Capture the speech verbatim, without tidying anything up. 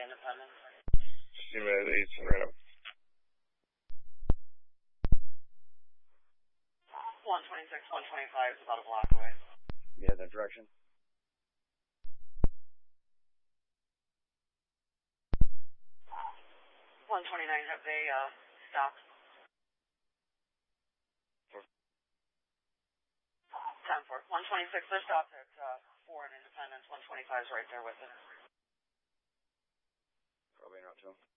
Independence. See me at eight, right up. one twenty-six, one twenty-five is about a block away. Yeah, that direction. one twenty-nine, have they uh, stopped? ten four. one twenty-six, they're stopped at uh, four in Independence. one twenty-five is right there with it. Probably not too.